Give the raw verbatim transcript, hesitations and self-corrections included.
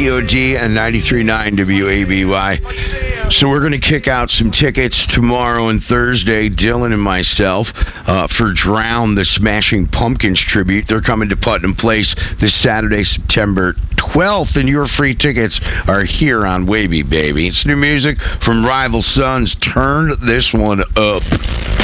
P O D and ninety-three point nine W A B Y. So we're going to kick out some tickets tomorrow and Thursday, Dylan and myself, uh, for Drown, the Smashing Pumpkins tribute. They're coming to Putnam Place this Saturday, September twelfth, and your free tickets are here on Wavy Baby. It's new music from Rival Sons. Turn this one up.